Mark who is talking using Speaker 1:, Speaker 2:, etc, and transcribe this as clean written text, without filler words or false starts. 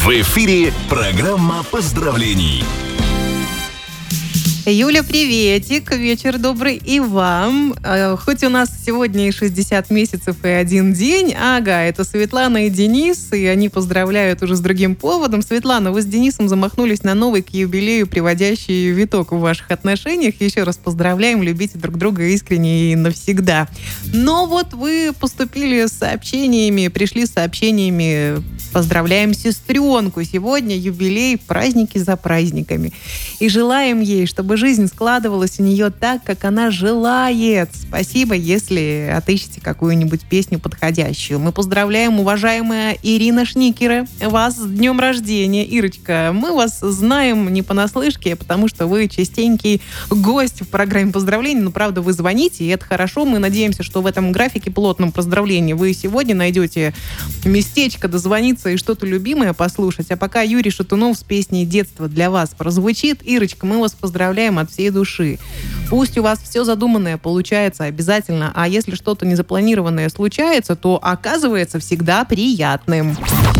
Speaker 1: В эфире программа поздравлений.
Speaker 2: Юля, приветик, вечер добрый и вам. Хоть у нас сегодня и 60 месяцев и 1 день, это Светлана и Денис, и они поздравляют уже с другим поводом. Светлана, вы с Денисом замахнулись на новый к юбилею приводящий виток в ваших отношениях. Еще раз поздравляем, любите друг друга искренне и навсегда. Но вот вы поступили с сообщениями, пришли с сообщениями: поздравляем сестренку, сегодня юбилей, праздники за праздниками. И желаем ей, чтобы жизнь складывалась у нее так, как она желает. Спасибо, если отыщете какую-нибудь песню подходящую. Мы поздравляем, уважаемая Ирина Шникера, вас с днем рождения. Ирочка, мы вас знаем не понаслышке, потому что вы частенький гость в программе поздравлений. Но, правда, вы звоните, и это хорошо. Мы надеемся, что в этом графике плотном поздравлений вы сегодня найдете местечко дозвониться и что-то любимое послушать. А пока Юрий Шатунов с песней «Детство» для вас прозвучит. Ирочка, мы вас поздравляем от всей души. Пусть у вас все задуманное получается обязательно, а если что-то незапланированное случается, то оказывается всегда приятным.